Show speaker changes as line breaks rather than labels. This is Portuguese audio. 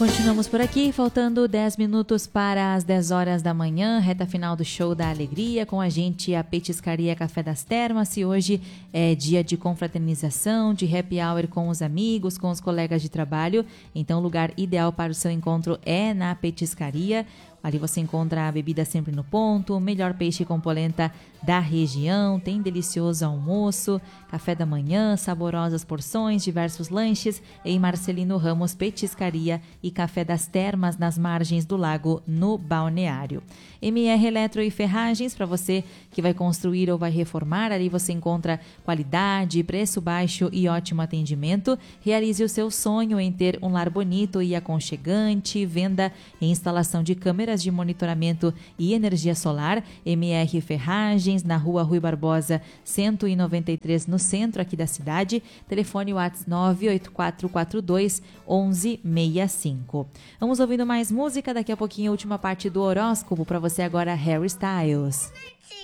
Continuamos por aqui, faltando 10 minutos para as 10 horas da manhã, reta final do Show da Alegria, com a gente a Petiscaria Café das Termas. E hoje é dia de confraternização, de happy hour com os amigos, com os colegas de trabalho. Então o lugar ideal para o seu encontro é na Petiscaria. Ali você encontra a bebida sempre no ponto, o melhor peixe com polenta da região, tem delicioso almoço, café da manhã, saborosas porções, diversos lanches em Marcelino Ramos Petiscaria e Café das Termas nas margens do lago, no Balneário. MR Eletro e Ferragens, para você que vai construir ou vai reformar, ali você encontra qualidade, preço baixo e ótimo atendimento. Realize o seu sonho em ter um lar bonito e aconchegante, venda e instalação de câmeras de monitoramento e energia solar. MR Ferragens, na rua Rui Barbosa 193, no centro aqui da cidade. Telefone WhatsApp 98442 1165. Vamos ouvindo mais música, daqui a pouquinho a última parte do horóscopo para você agora, Harry Styles.